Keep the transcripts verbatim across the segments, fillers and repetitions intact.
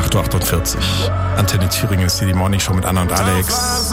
acht Uhr achtundvierzig. Antenne Thüringen ist hier die Morning Show mit Anna und Alex.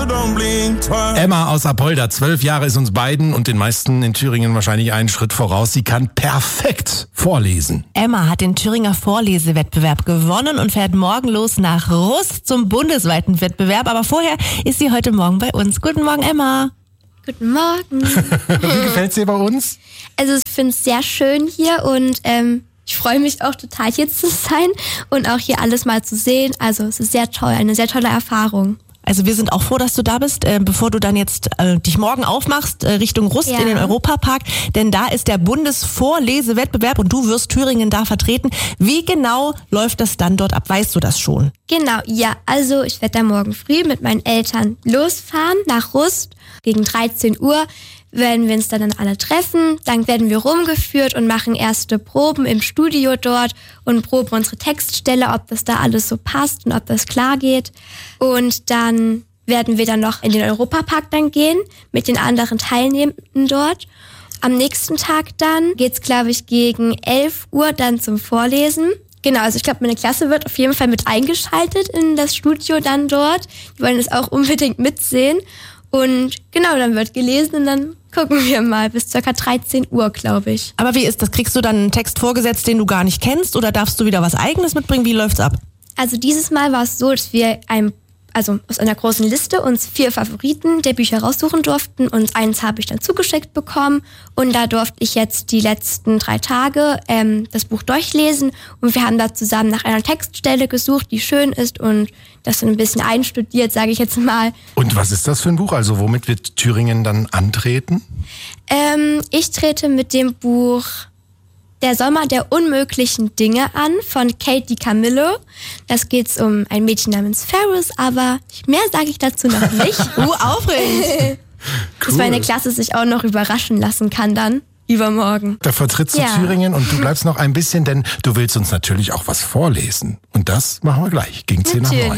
Emma aus Apolda, zwölf Jahre ist uns beiden und den meisten in Thüringen wahrscheinlich einen Schritt voraus. Sie kann perfekt vorlesen. Emma hat den Thüringer Vorlesewettbewerb gewonnen und fährt morgen los nach Rust zum bundesweiten Wettbewerb. Aber vorher ist sie heute Morgen bei uns. Guten Morgen, Emma. Guten Morgen. Wie gefällt's dir bei uns? Also ich finde es sehr schön hier und ähm, ich freue mich auch total hier zu sein und auch hier alles mal zu sehen. Also es ist sehr toll, eine sehr tolle Erfahrung. Also wir sind auch froh, dass du da bist, äh, bevor du dann jetzt äh, dich morgen aufmachst äh, Richtung Rust Ja. in den Europapark. Denn da ist der Bundesvorlesewettbewerb und du wirst Thüringen da vertreten. Wie genau läuft das dann dort ab? Weißt du das schon? Genau, ja. Also ich werde da morgen früh mit meinen Eltern losfahren nach Rust. Gegen dreizehn Uhr werden wir uns dann alle treffen. Dann werden wir rumgeführt und machen erste Proben im Studio dort und proben unsere Textstelle, ob das da alles so passt und ob das klar geht. Und dann werden wir dann noch in den Europapark dann gehen mit den anderen Teilnehmenden dort. Am nächsten Tag dann geht's, glaube ich, gegen elf Uhr dann zum Vorlesen. Genau, also ich glaube, meine Klasse wird auf jeden Fall mit eingeschaltet in das Studio dann dort. Die wollen es auch unbedingt mitsehen. Und genau, dann wird gelesen und dann gucken wir mal bis circa dreizehn Uhr, glaube ich. Aber wie ist das? Kriegst du dann einen Text vorgesetzt, den du gar nicht kennst, oder darfst du wieder was Eigenes mitbringen? Wie läuft's ab? Also dieses Mal war es so, dass wir ein, also aus einer großen Liste uns vier Favoriten der Bücher raussuchen durften und eins habe ich dann zugeschickt bekommen und da durfte ich jetzt die letzten drei Tage ähm, das Buch durchlesen und wir haben da zusammen nach einer Textstelle gesucht, die schön ist und das so ein bisschen einstudiert, sage ich jetzt mal. Und was ist das für ein Buch? Also womit wird Thüringen dann antreten? Ähm, ich trete mit dem Buch Der Sommer der unmöglichen Dinge an von Kate DiCamillo. Das geht um ein Mädchen namens Ferris, aber mehr sage ich dazu noch nicht. Uh, aufregend. Dass meine Klasse sich auch noch überraschen lassen kann dann übermorgen. Da vertrittst du Ja. Thüringen und du bleibst noch ein bisschen, denn du willst uns natürlich auch was vorlesen. Und das machen wir gleich, gegen zehn nach neun.